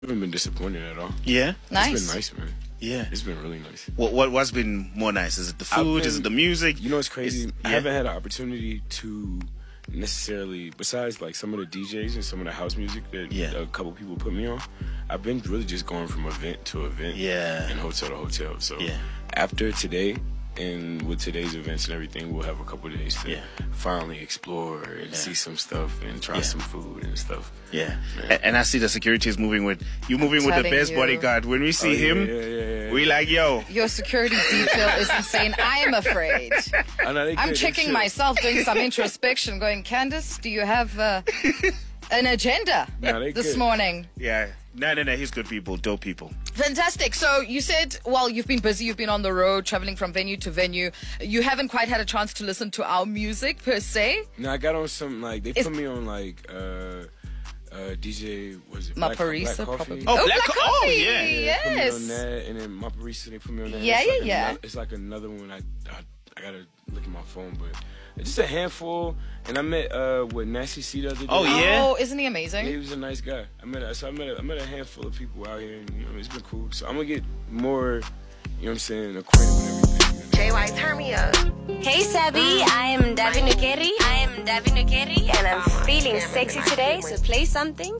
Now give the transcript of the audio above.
haven't been disappointed at all. Yeah? Nice. It's been nice, man. Yeah. It's been really nice. What's been more nice? Is it the food? Is it the music? You know what's crazy? I yeah. haven't had an opportunity to necessarily, besides like some of the DJs and some of the house music that a couple people put me on, I've been really just going from event to event and hotel to hotel. So after today, and with today's events and everything, we'll have a couple of days to finally explore and see some stuff and try some food and stuff. Yeah. And I see the security is moving with the best bodyguard. When we see him, we like, yo. Your security detail is insane. I am afraid. I'm checking myself, doing some introspection, going, Candace, do you have an agenda this morning? Yeah. No, he's good people, dope people. Fantastic. So you said, well, you've been busy, you've been on the road, traveling from venue to venue. You haven't quite had a chance to listen to our music per se? No, I got on some, like, they put me on, like, DJ, was it Black Coffee? Probably. Oh, Black Coffee. Oh, yeah. Yes. They put me on that, and then Maparisa, they put me on that. Yeah. It's like another one. I gotta look at my phone, but it's just a handful. And I met with Nasty C the other day. Oh yeah. Oh, isn't he amazing? Yeah, he was a nice guy. I met a handful of people out here, and it's been cool. So I'm gonna get more, acquainted with everything. JY, turn me up. Hey Sabi, I am Davi Nukeri, and I'm feeling sexy today, so play something